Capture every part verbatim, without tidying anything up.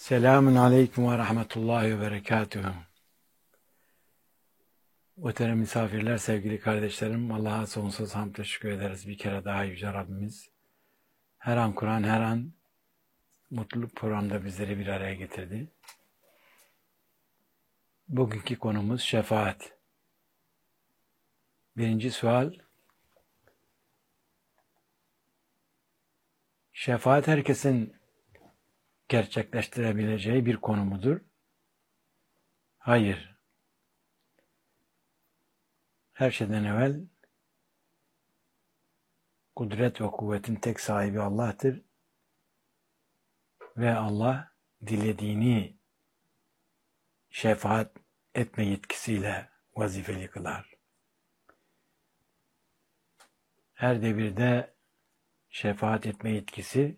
Selamun aleyküm ve rahmetullahi ve berekatuhu. Muhterem misafirler, sevgili kardeşlerim, Allah'a sonsuz hamd ve şükür ederiz. Bir kere daha Yüce Rabbimiz her an Kur'an, her an mutluluk programda bizleri bir araya getirdi. Bugünkü konumuz şefaat. Birinci sual: şefaat herkesin gerçekleştirebileceği bir konu mudur? Hayır. Her şeyden evvel kudret ve kuvvetin tek sahibi Allah'tır ve Allah dilediğini şefaat etme yetkisiyle vazifeli kılar. Her devirde şefaat etme yetkisi,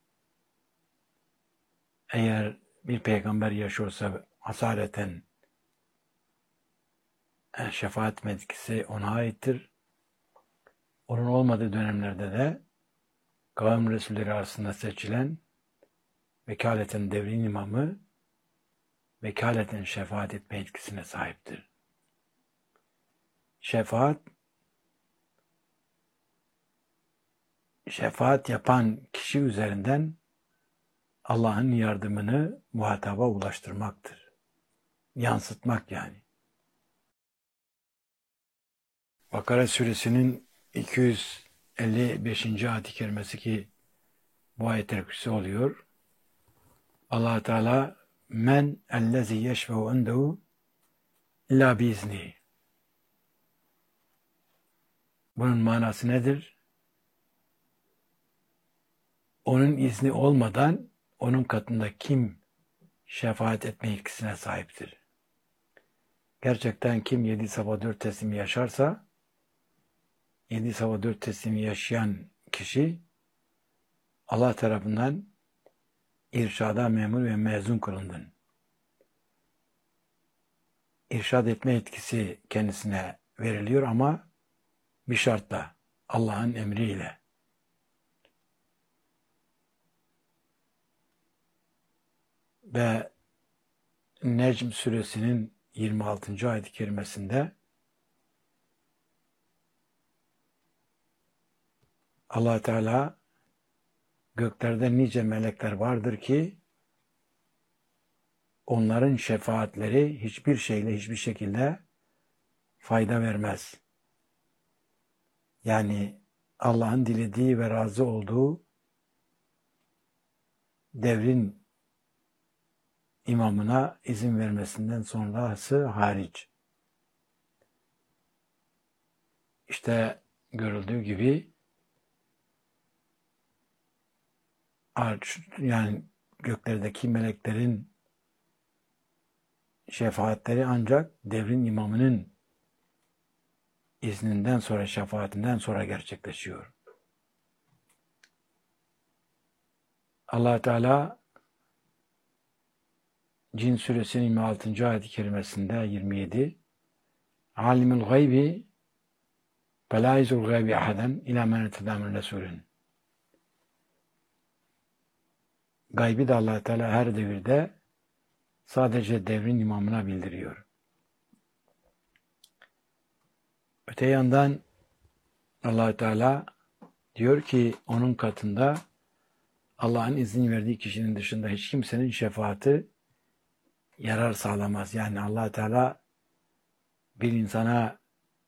eğer bir peygamber yaşıyorsa hasareten şefaat yetkisi ona aittir. Onun olmadığı dönemlerde de kavim resulleri arasında seçilen vekaleten devrin imamı vekaleten şefaat etme yetkisine sahiptir. Şefaat, şefaat yapan kişi üzerinden Allah'ın yardımını muhataba ulaştırmaktır. Yansıtmak yani. Bakara suresinin iki yüz elli beşinci ayet-i kerimesi ki bu ayet-i kürsü oluyor. Allah Teala men ellezî yeşfe'u indehu illa biizni. Bunun manası nedir? Onun izni olmadan onun katında kim şefaat etme yetkisine sahiptir? Gerçekten kim yedi sabah dört teslimi yaşarsa, yedi sabah dört teslimi yaşayan kişi Allah tarafından irşada memur ve mezun kılındın. İrşad etme yetkisi kendisine veriliyor ama bir şartla, Allah'ın emriyle. Ve Necm suresinin yirmi altıncı ayet-i kerimesinde Allah Teala göklerde nice melekler vardır ki onların şefaatleri hiçbir şeyle, hiçbir şekilde fayda vermez. Yani Allah'ın dilediği ve razı olduğu devrin imamına izin vermesinden sonrası hariç. İşte görüldüğü gibi yani göklerdeki meleklerin şefaatleri ancak devrin imamının izninden sonra, şefaatinden sonra gerçekleşiyor. Allah Teala Cin suresinin yirmi altıncı ayet-i kerimesinde yirmi yedi Alimul gaybi ve la yuzul gaybi ahaden ila men irteda min resulin. Gaybi de Allah Teala her devirde sadece devrin imamına bildiriyor. Öte yandan Allah Teala diyor ki onun katında Allah'ın izin verdiği kişinin dışında hiç kimsenin şefaati yarar sağlamaz. Yani Allah Teala bir insana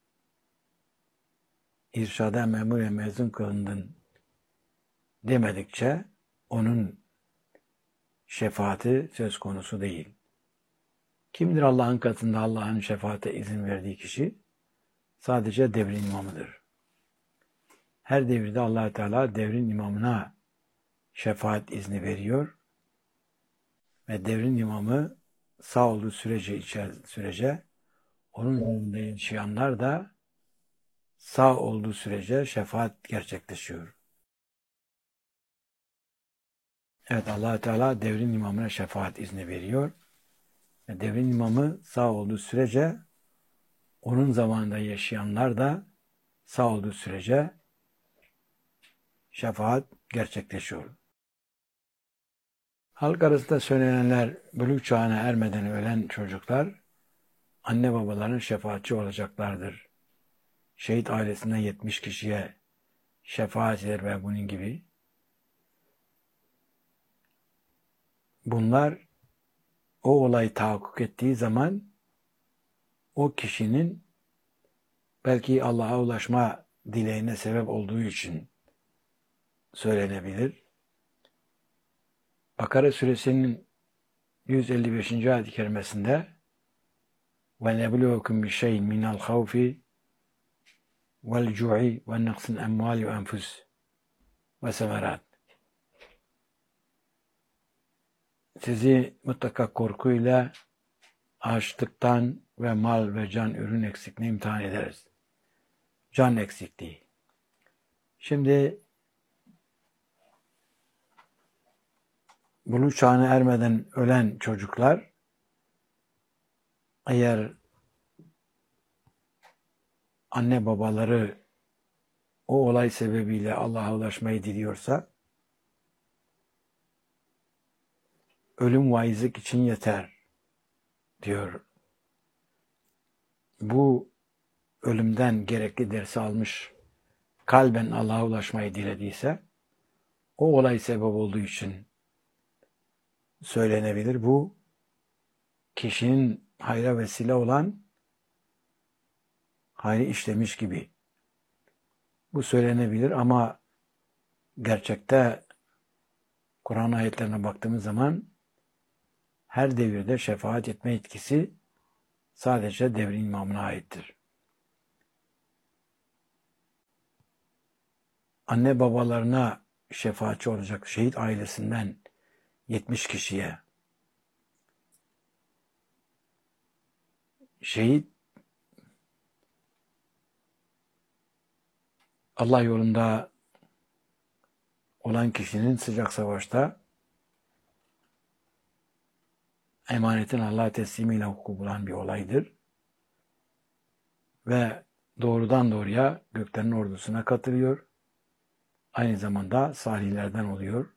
irşada memur ve mezun kılındın demedikçe onun şefaati söz konusu değil. Kimdir Allah'ın katında Allah'ın şefaate izin verdiği kişi? Sadece devrin imamıdır. Her devirde Allah Teala devrin imamına şefaat izni veriyor ve devrin imamı sağ olduğu sürece içer sürece onun yanında yaşayanlar da sağ olduğu sürece şefaat gerçekleşiyor. Evet, Allah Teala devrin imamına şefaat izni veriyor ve devrin imamı sağ olduğu sürece onun zamanında yaşayanlar da sağ olduğu sürece şefaat gerçekleşiyor. Halk arasında söylenenler buluğ çağına ermeden ölen çocuklar anne babaların şefaatçi olacaklardır. Şehit ailesinden yetmiş kişiye şefaat eder ve bunun gibi. Bunlar o olay tahakkuk ettiği zaman o kişinin belki Allah'a ulaşma dileğine sebep olduğu için söylenebilir. Bakara suresinin yüz elli beşinci ayet-i kerimesinde وَنَبْلُوكُمْ بِشَيْءٍ مِنَ الْخَوْفِ وَالْجُوعِ وَالنَّقْصِ الْاَمْوَالِ وَاَنْفُسِ وَسَمَرَاتِ Sizi mutlaka korkuyla, açlıktan ve mal ve can ürün eksikliğine imtihan ederiz. Can eksikliği. Şimdi buluğ çağına ermeden ölen çocuklar eğer anne babaları o olay sebebiyle Allah'a ulaşmayı diliyorsa ölüm vaizlik için yeter diyor. Bu ölümden gerekli dersi almış, kalben Allah'a ulaşmayı dilediyse o olay sebep olduğu için söylenebilir. Bu kişinin hayra vesile olan hayrı işlemiş gibi. Bu söylenebilir ama gerçekte Kur'an ayetlerine baktığımız zaman her devirde şefaat etme etkisi sadece devrin imamına aittir. Anne babalarına şefaatçi olacak şehit ailesinden yetmiş kişiye. Şehit Allah yolunda olan kişinin sıcak savaşta emanetin Allah'a teslimiyle hukuku bulan bir olaydır. Ve doğrudan doğruya göklerin ordusuna katılıyor. Aynı zamanda salihlerden oluyor.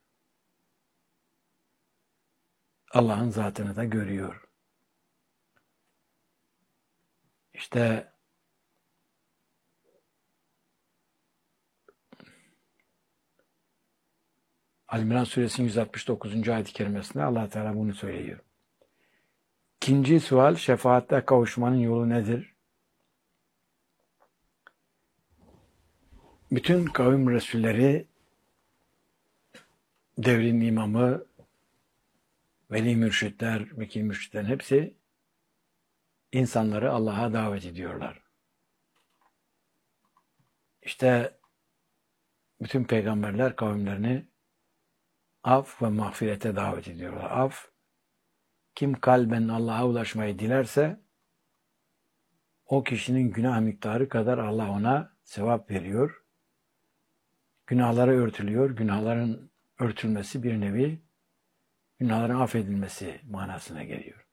Allah'ın zatını da görüyor. İşte Al-İmran suresinin yüz altmış dokuzuncu ayet-i kerimesinde Allah Teala bunu söylüyor. İkinci sual, şefaatte kavuşmanın yolu nedir? Bütün kavim resulleri, devrin imamı, veli mürşitler, vekil mürşitlerin hepsi insanları Allah'a davet ediyorlar. İşte bütün peygamberler kavimlerini af ve mağfirete davet ediyorlar. Af, kim kalben Allah'a ulaşmayı dilerse o kişinin günah miktarı kadar Allah ona sevap veriyor. Günahları örtülüyor. Günahların örtülmesi bir nevi günahların affedilmesi manasına geliyor.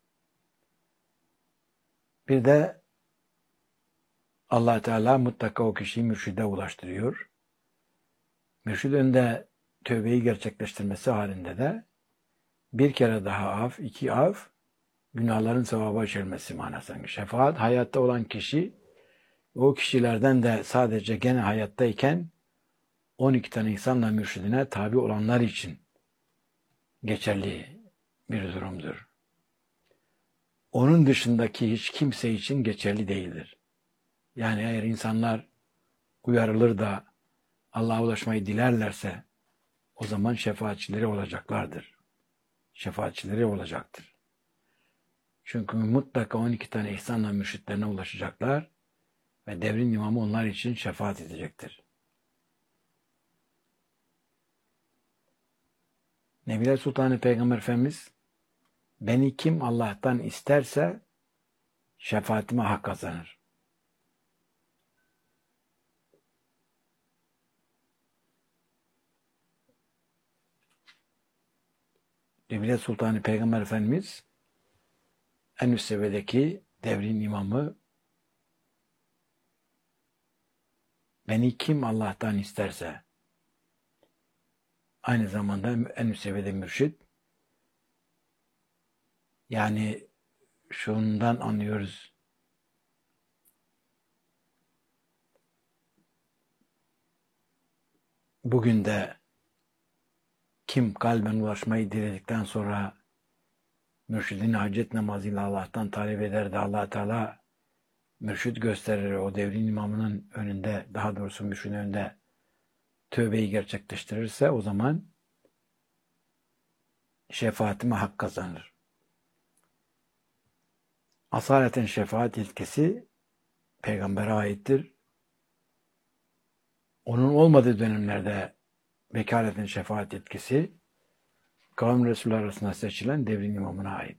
Bir de Allah Teala mutlaka o kişiyi mürşide ulaştırıyor. Mürşid önünde tövbeyi gerçekleştirmesi halinde de bir kere daha af, iki af, günahların sevaba içermesi manasına. Şefaat, hayatta olan kişi, o kişilerden de sadece gene hayattayken on iki tane insanla mürşidine tabi olanlar için geçerli bir durumdur. Onun dışındaki hiç kimse için geçerli değildir. Yani eğer insanlar uyarılır da Allah'a ulaşmayı dilerlerse o zaman şefaatçileri olacaklardır. Şefaatçileri olacaktır. Çünkü mutlaka on iki tane ihsanla mürşitlerine ulaşacaklar ve devrin imamı onlar için şefaat edecektir. Nebiler Sultanı Peygamber Efendimiz, beni kim Allah'tan isterse şefaatime hak kazanır. Nebiler Sultanı Peygamber Efendimiz en üst seviyedeki devrin imamı, beni kim Allah'tan isterse, aynı zamanda en üst seviyede mürşid, Yani şundan anlıyoruz. Bugün de kim kalben ulaşmayı diledikten sonra mürşidin hacet namazıyla Allah'tan talep eder de Allah Teala mürşid gösterir, o devrin imamının önünde, daha doğrusu mürşidin önünde tövbeyi gerçekleştirirse o zaman şefaatime hak kazanır. Asaleten şefaat ilkesi peygambere aittir. Onun olmadığı dönemlerde vekaletin şefaat etkisi kavim Resulü arasında seçilen devrin imamına ait.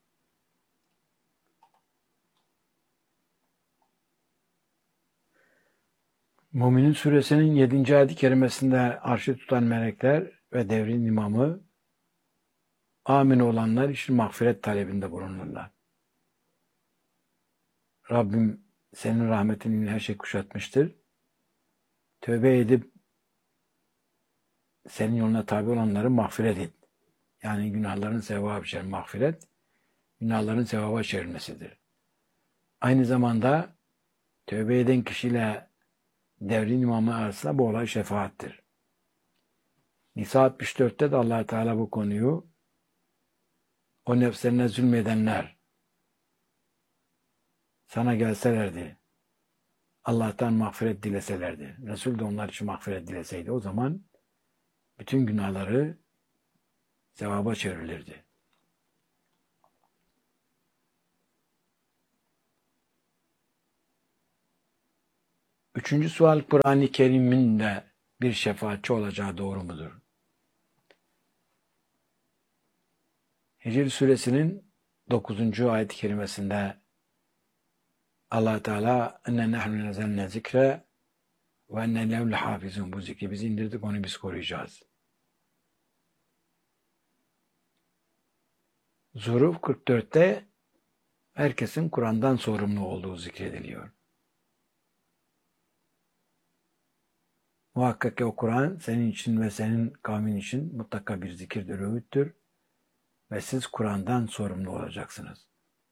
Müminin suresinin yedinci ayet-i kerimesinde arşı tutan melekler ve devrin imamı amin olanlar için mağfiret talebinde bulunurlar. Rabbim senin rahmetinin her şey kuşatmıştır. Tövbe edip senin yoluna tabi olanları mağfiret et. Yani günahların sevaba biçer. Mağfiret, günahların sevaba çevrilmesidir. Aynı zamanda tövbe eden kişiyle devrin imamı arasında bu olay şefaattir. Nisa altmış dörtte de Allah Teala bu konuyu o nefslerine zulmedenler sana gelselerdi, Allah'tan mağfiret dileselerdi, Resul de onlar için mağfiret dileseydi, o zaman bütün günahları sevaba çevrilirdi. Üçüncü sual, Kur'an-ı Kerim'in de bir şefaatçi olacağı doğru mudur? Hicr suresinin dokuzuncu ayet-i kerimesinde Allah Teala enne nehnu nezelne zikre ve enne lehu lehafizun, bu zikri biz indirdik, onu biz koruyacağız. Zuruf kırk dörtte herkesin Kur'an'dan sorumlu olduğu zikrediliyor. Muhakkak ki o Kur'an senin için ve senin kavmin için mutlaka bir zikirdir, öğüttür ve siz Kur'an'dan sorumlu olacaksınız.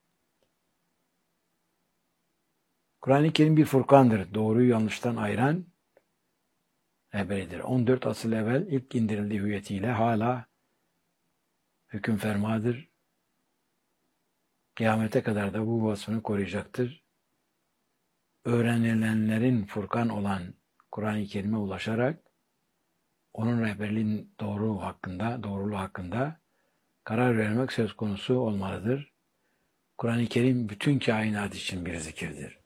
Kur'an-ı Kerim bir furkandır. Doğruyu yanlıştan ayıran rehberidir. on dört asıl evvel ilk indirildiği hüviyetiyle hala hüküm fermadır. Kıyamete kadar da bu vasfını koruyacaktır. Öğrenilenlerin Furkan olan Kur'an-ı Kerim'e ulaşarak onun rehberliğinin doğru hakkında, doğruluğu hakkında karar vermek söz konusu olmalıdır. Kur'an-ı Kerim bütün kainat için bir zikirdir.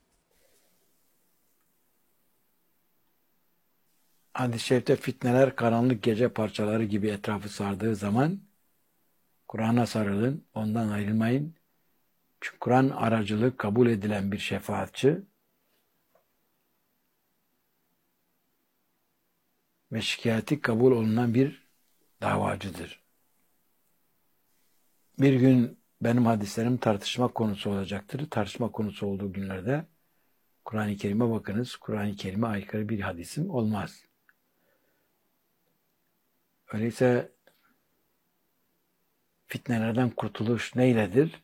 Hadis-i şerifte fitneler karanlık gece parçaları gibi etrafı sardığı zaman Kur'an'a sarılın, ondan ayrılmayın. Çünkü Kur'an aracılığı kabul edilen bir şefaatçi ve şikayeti kabul olunan bir davacıdır. Bir gün benim hadislerim tartışma konusu olacaktır. Tartışma konusu olduğu günlerde Kur'an-ı Kerim'e bakınız. Kur'an-ı Kerim'e aykırı bir hadisim olmaz. Öyleyse fitnelerden kurtuluş neyledir?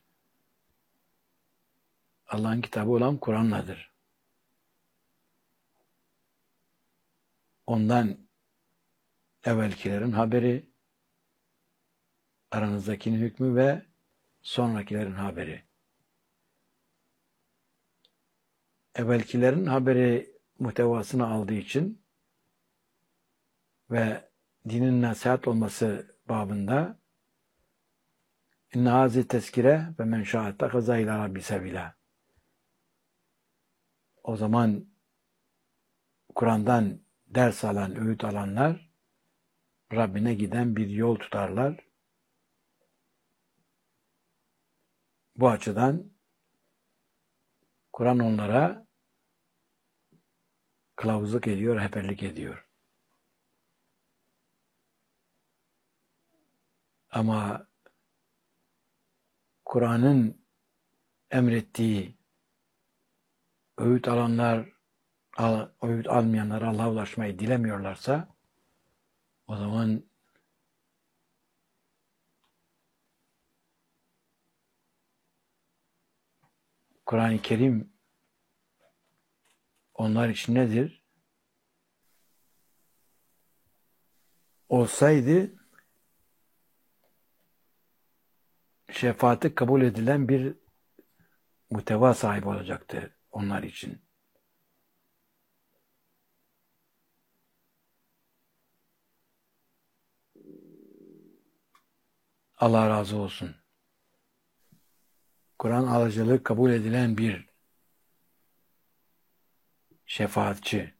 Allah'ın kitabı olan Kur'an'ladır. Ondan evvelkilerin haberi, aranızdakinin hükmü ve sonrakilerin haberi. Evvelkilerin haberi muhtevasını aldığı için ve dinin nasihat olması babında inne hazi tezkire ve men şa'atte kaza ila rabbi sebila. O zaman Kur'an'dan ders alan, öğüt alanlar Rabbine giden bir yol tutarlar. Bu açıdan Kur'an onlara kılavuzluk ediyor, rehberlik ediyor. Ama Kur'an'ın emrettiği öğüt alanlar, öğüt almayanlar Allah'a ulaşmayı dilemiyorlarsa o zaman Kur'an-ı Kerim onlar için nedir? Olsaydı şefaati kabul edilen bir muhteva sahibi olacaktı onlar için. Allah razı olsun. Kur'an alıcılığı kabul edilen bir şefaatçi.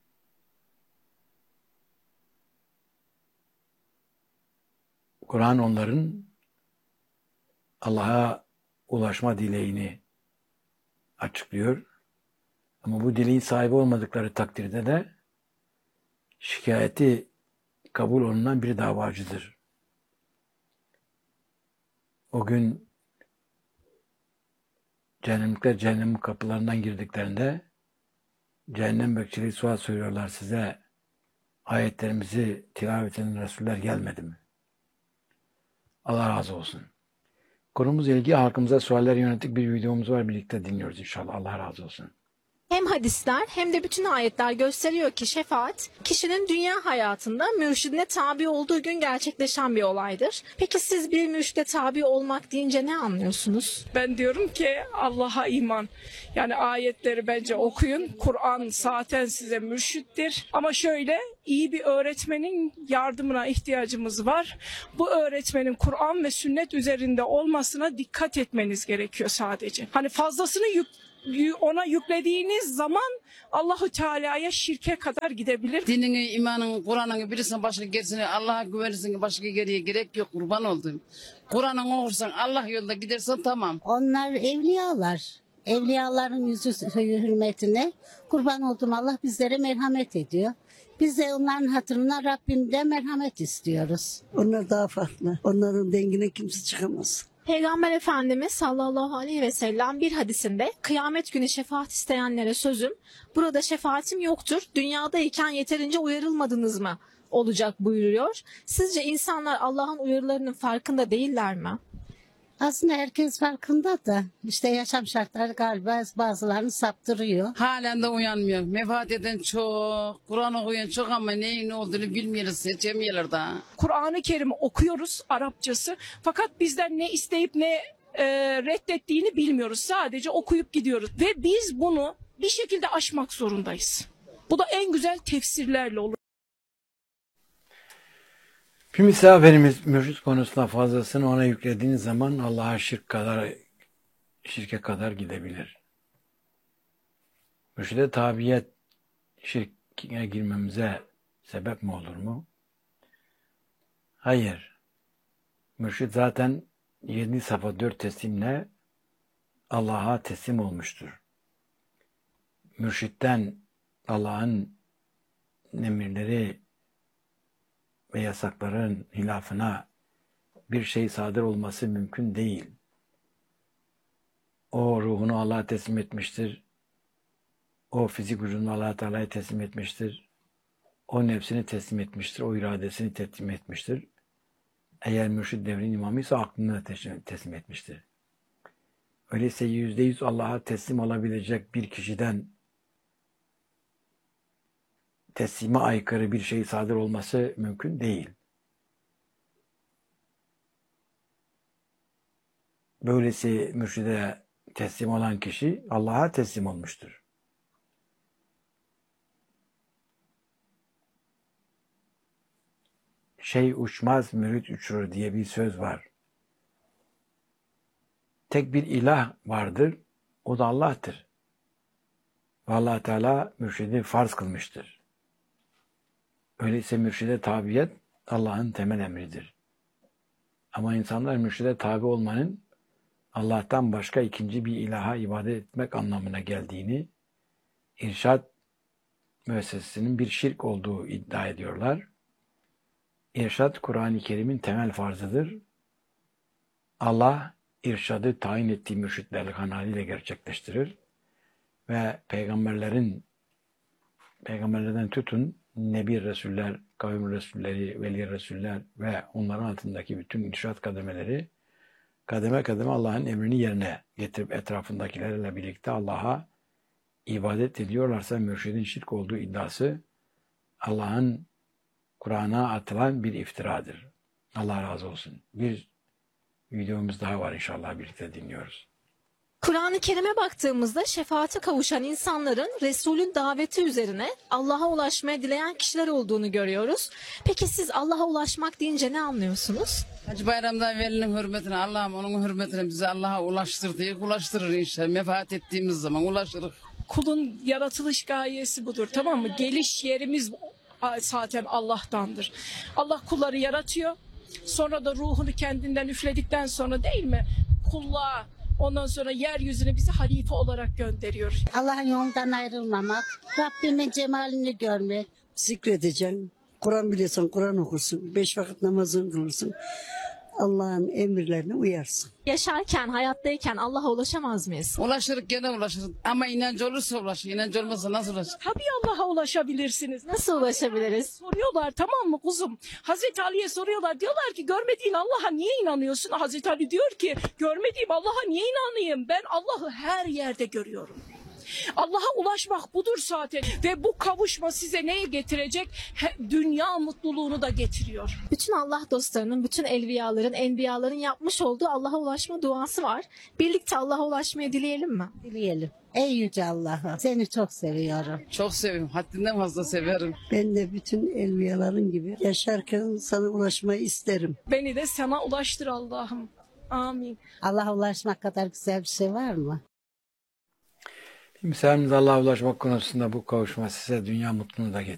Kur'an onların Allah'a ulaşma dileğini açıklıyor. Ama bu dileğin sahibi olmadıkları takdirde de şikayeti kabul olunan bir davacıdır. O gün cehennemlikler cehennem kapılarından girdiklerinde cehennem bekçiliği sual soruyorlar, size ayetlerimizi tilavet eden Resuller gelmedi mi? Allah razı olsun. Konumuzla ilgili halkımıza sualler yönelik bir videomuz var. Birlikte dinliyoruz inşallah. Allah razı olsun. Hem hadisler hem de bütün ayetler gösteriyor ki şefaat kişinin dünya hayatında mürşidine tabi olduğu gün gerçekleşen bir olaydır. Peki siz bir mürşide tabi olmak deyince ne anlıyorsunuz? Ben diyorum ki Allah'a iman. Yani ayetleri bence okuyun. Kur'an zaten size mürşittir. Ama şöyle, iyi bir öğretmenin yardımına ihtiyacımız var. Bu öğretmenin Kur'an ve sünnet üzerinde olmasına dikkat etmeniz gerekiyor sadece. Hani fazlasını yük ona yüklediğiniz zaman Allahu Teala'ya şirke kadar gidebilir. Dinini, imanını, Kur'an'ını bilirsen başka gerisini, Allah'a güvenirsin, başka geriye gerek yok, kurban oldum. Kur'an'ı okursan, Allah yolunda gidersen tamam. Onlar evliyalar. Evliyaların yüzü hürmetine kurban oldum, Allah bizlere merhamet ediyor. Biz de onların hatırına Rabbimden merhamet istiyoruz. Onlar daha farklı. Onların dengine kimse çıkamaz. Peygamber Efendimiz sallallahu aleyhi ve sellem bir hadisinde kıyamet günü şefaat isteyenlere sözüm, burada şefaatim yoktur, dünyadayken yeterince uyarılmadınız mı olacak buyuruyor. Sizce insanlar Allah'ın uyarılarının farkında değiller mi? Aslında herkes farkında da işte yaşam şartları galiba bazılarını saptırıyor. Halen de uyanmıyor. Mefat eden çok, Kur'an okuyan çok ama neyin ne olduğunu bilmiyoruz, seçemiyorlar da. Kur'an-ı Kerim'i okuyoruz Arapçası. Fakat bizden ne isteyip ne e, reddettiğini bilmiyoruz. Sadece okuyup gidiyoruz. Ve biz bunu bir şekilde aşmak zorundayız. Bu da en güzel tefsirlerle olur. Bir misafirimiz mürşit konusunda fazlasını ona yüklediğiniz zaman Allah'a şirk kadar, şirke kadar gidebilir. Mürşide tabiyet şirke girmemize sebep mi olur mu? Hayır. Mürşit zaten yedi safa dört teslimle Allah'a teslim olmuştur. Mürşitten Allah'ın emirleri ve yasakların hilafına bir şey sadır olması mümkün değil. O ruhunu Allah'a teslim etmiştir. O fizik vücudunu Allah-u Teala'ya teslim etmiştir. O nefsini teslim etmiştir. O iradesini teslim etmiştir. Eğer mürşid devrin imamıysa aklını da teslim etmiştir. Öyleyse yüzde yüz Allah'a teslim olabilecek bir kişiden teslime aykırı bir şey sadır olması mümkün değil. Böylesi mürşide teslim olan kişi Allah'a teslim olmuştur. Şey uçmaz, mürit uçurur diye bir söz var. Tek bir ilah vardır, o da Allah'tır. Ve Allah Teala mürşidi farz kılmıştır. Öyleyse mürşide tabiyet Allah'ın temel emridir. Ama insanlar mürşide tabi olmanın Allah'tan başka ikinci bir ilaha ibadet etmek anlamına geldiğini, irşad müessesesinin bir şirk olduğu iddia ediyorlar. İrşad, Kur'an-ı Kerim'in temel farzıdır. Allah, irşadı tayin ettiği mürşitler kanalıyla gerçekleştirir. Ve peygamberlerin, peygamberlerden tutun, Nebi Resuller, kavim Resulleri, Veli Resuller ve onların altındaki bütün irşad kademeleri kademe kademe Allah'ın emrini yerine getirip etrafındakilerle birlikte Allah'a ibadet ediyorlarsa mürşidin şirk olduğu iddiası Allah'ın Kur'an'a atılan bir iftiradır. Allah razı olsun. Bir videomuz daha var inşallah birlikte dinliyoruz. Kur'an-ı Kerim'e baktığımızda şefaate kavuşan insanların Resul'ün daveti üzerine Allah'a ulaşmaya dileyen kişiler olduğunu görüyoruz. Peki siz Allah'a ulaşmak deyince ne anlıyorsunuz? Hacı Bayram'da velinin hürmetine, Allah'ım onun hürmetine bizi Allah'a ulaştır diye ulaştırır inşallah. Mefaat ettiğimiz zaman ulaşırız. Kulun yaratılış gayesi budur, tamam mı? Geliş yerimiz zaten Allah'tandır. Allah kulları yaratıyor. Sonra da ruhunu kendinden üfledikten sonra değil mi? Kulluğa, ondan sonra yeryüzüne bizi halife olarak gönderiyor. Allah'ın yolundan ayrılmamak, Rabbimin cemalini görmek. Zikredeceksin. Kur'an biliyorsan Kur'an okursun. Beş vakit namazını kılırsın. Allah'ın emirlerine uyarsın. Yaşarken, hayattayken Allah'a ulaşamaz mıyız? Ulaşırız gene ulaşırız. Ama inancı olursa ulaşır. İnancı olmazsa nasıl ulaşır? Tabii Allah'a ulaşabilirsiniz. Nasıl ulaşabiliriz? Soruyorlar, tamam mı kuzum? Hazreti Ali'ye soruyorlar. Diyorlar ki görmediğin Allah'a niye inanıyorsun? Hazreti Ali diyor ki görmediğim Allah'a niye inanayım? Ben Allah'ı her yerde görüyorum. Allah'a ulaşmak budur zaten. Ve bu kavuşma size neye getirecek? He, dünya mutluluğunu da getiriyor. Bütün Allah dostlarının, bütün elviyaların, enbiyaların yapmış olduğu Allah'a ulaşma duası var. Birlikte Allah'a ulaşmayı dileyelim mi? Dileyelim. Ey Yüce Allah'ım, seni çok seviyorum. Çok seviyorum. Haddinden fazla severim. Ben de bütün elviyaların gibi yaşarken sana ulaşmayı isterim. Beni de sana ulaştır Allah'ım. Amin. Allah'a ulaşmak kadar güzel bir şey var mı? Kimselerimiz Allah'a ulaşmak konusunda bu kavuşma size dünya mutluluğunu da getirir.